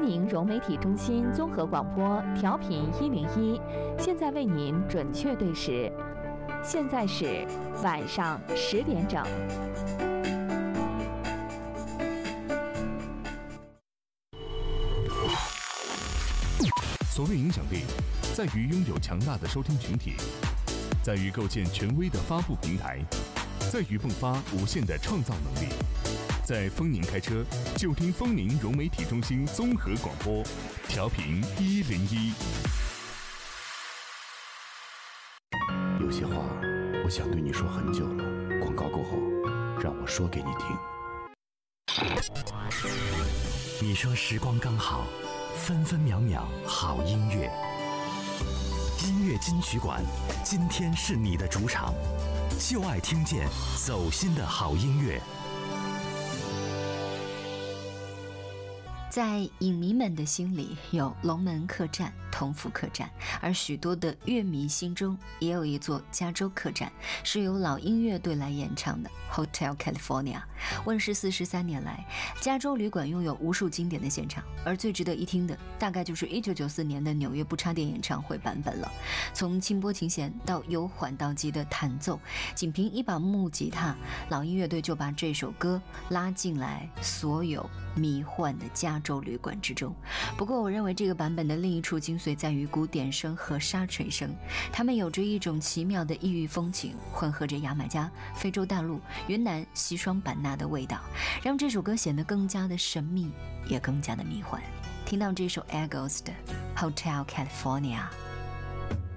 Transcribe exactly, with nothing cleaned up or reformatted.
宁融媒体中心综合广播调频一零一，现在为您准确对时，现在是晚上十点整。 所谓影响力，在于拥有强大的收听群体，在于构建权威的发布平台，在于迸发无限的创造能力。在丰宁开车，就听丰宁融媒体中心综合广播，调频一零一。 有些话我想对你说很久了，广告过后，让我说给你听。 你说时光刚好，分分秒秒好音乐。音乐金曲馆，今天是你的主场，就爱听见走心的好音乐。 在影迷们的心里有龙门客栈、同福客栈，而许多的乐迷心中也有一座加州客栈，是由老鹰乐队来演唱的 Hotel California。 问世四十三年来，加州旅馆拥有无数经典的现场，而最值得一听的大概就是一九九四年的纽约不插电演唱会版本了。从轻拨琴弦到由缓到急的弹奏，仅凭一把木吉他，老鹰乐队就把这首歌拉进来所有迷幻的加州旅馆之中。不过我认为这个版本的另一处精髓在于鼓点声和沙锤声，它们有着一种奇妙的异域风情，混合着牙买加、非洲大陆、云南、西双版纳的味道，让这首歌显得更加的神秘，也更加的迷幻。听到这首 Eagles 的 Hotel California。